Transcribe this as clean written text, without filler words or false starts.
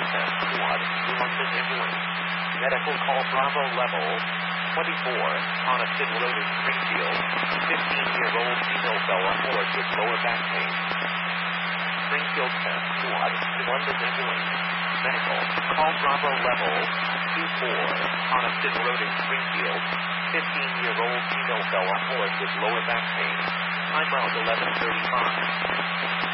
test squad to London ambulance. Medical call Bravo level 24 on a City Road in Springfield. 15-year-old female fell off horse with lower back pain. Springfield test squad to London ambulance. Medical call Bravo level 24 on a City Road in Springfield. 15-year-old female fell off horse with lower back pain. Time out 11:35.